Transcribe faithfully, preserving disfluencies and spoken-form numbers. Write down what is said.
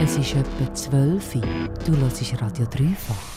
Es ist etwa zwölf Uhr. Du hörst Radio Dreifach.